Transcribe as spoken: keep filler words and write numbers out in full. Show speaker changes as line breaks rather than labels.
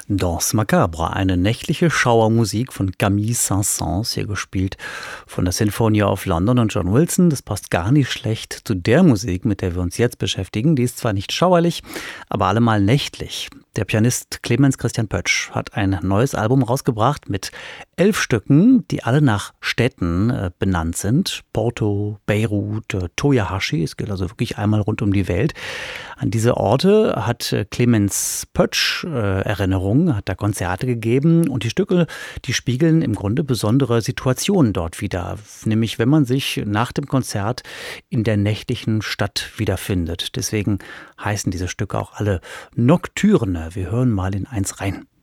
Danse Macabre, eine nächtliche Schauermusik von Camille Saint-Saëns, hier gespielt von der Sinfonia of London und John Wilson. Das passt gar nicht schlecht zu der Musik, mit der wir uns jetzt beschäftigen. Die ist zwar nicht schauerlich, aber allemal nächtlich. Der Pianist Clemens Christian Pötsch hat ein neues Album rausgebracht mit elf Stücken, die alle nach Städten äh, benannt sind. Porto, Beirut, äh, Toyahashi, es geht also wirklich einmal rund um die Welt. An diese Orte hat äh, Clemens Pötsch äh, Erinnerungen, hat da Konzerte gegeben und die Stücke, die spiegeln im Grunde besondere Situationen dort wider. Nämlich, wenn man sich nach dem Konzert in der nächtlichen Stadt wiederfindet. Deswegen heißen diese Stücke auch alle Nocturne. Wir hören mal in eins rein.